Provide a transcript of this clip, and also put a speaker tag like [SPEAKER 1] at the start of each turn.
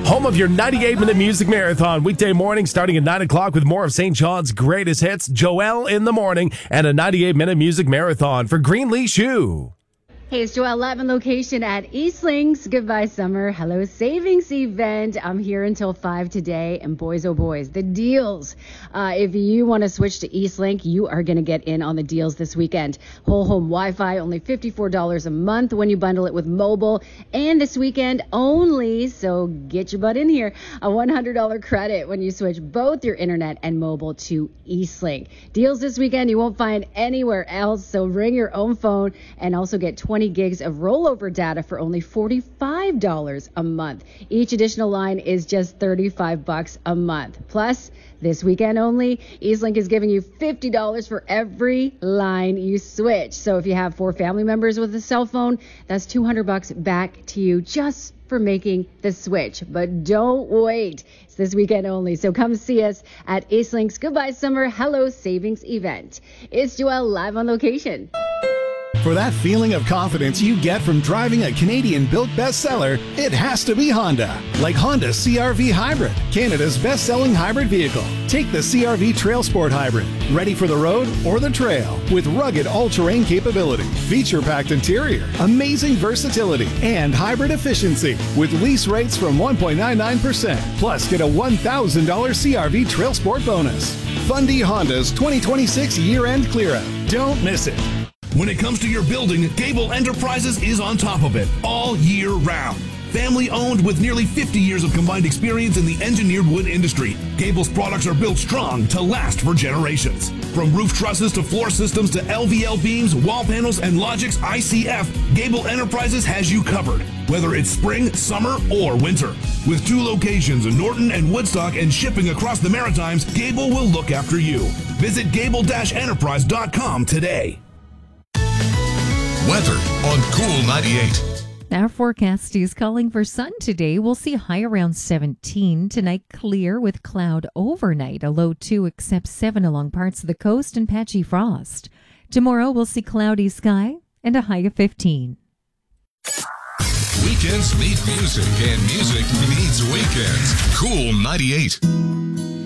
[SPEAKER 1] Home of your 98-minute music marathon. Weekday morning starting at 9 o'clock with more of St. John's greatest hits. Joelle in the morning and a 98-minute music marathon for Greenlee Shoe.
[SPEAKER 2] Hey, it's Joelle live on location at Eastlink's Goodbye Summer Hello Savings event. I'm here until 5 today, and boys, oh boys, the deals. If you want to switch to Eastlink, you are going to get in on the deals this weekend. Whole home Wi-Fi, only $54 a month when you bundle it with mobile. And this weekend only, so get your butt in here, a $100 credit when you switch both your internet and mobile to Eastlink. Deals this weekend you won't find anywhere else, so bring your own phone and also get 20 gigs of rollover data for only $45 a month. Each additional line is just $35 a month. Plus, this weekend only, Eastlink is giving you $50 for every line you switch. So if you have 4 family members with a cell phone, that's $200 back to you just for making the switch. But don't wait. It's this weekend only. So come see us at Eastlink's Goodbye Summer Hello Savings event. It's Joelle live on location.
[SPEAKER 3] For that feeling of confidence you get from driving a Canadian-built bestseller, it has to be Honda. Like Honda CR-V Hybrid, Canada's best-selling hybrid vehicle. Take the CR-V Trail Sport Hybrid, ready for the road or the trail, with rugged all-terrain capability, feature-packed interior, amazing versatility, and hybrid efficiency, with lease rates from 1.99%. Plus, get a $1,000 CR-V Trail Sport bonus. Fundy Honda's 2026 year-end clear-out. Don't miss it.
[SPEAKER 4] When it comes to your building, Gable Enterprises is on top of it all year round. Family owned with nearly 50 years of combined experience in the engineered wood industry, Gable's products are built strong to last for generations. From roof trusses to floor systems to LVL beams, wall panels, and Logix ICF, Gable Enterprises has you covered, whether it's spring, summer, or winter. With 2 locations in Norton and Woodstock and shipping across the Maritimes, Gable will look after you. Visit gable-enterprise.com today.
[SPEAKER 5] Weather on Cool 98.
[SPEAKER 6] Our forecast is calling for sun today. We'll see a high around 17. Tonight, clear with cloud overnight. A low 2 except 7 along parts of the coast and patchy frost. Tomorrow, we'll see cloudy sky and a high of 15.
[SPEAKER 5] Weekends need music, and music needs weekends. Cool 98.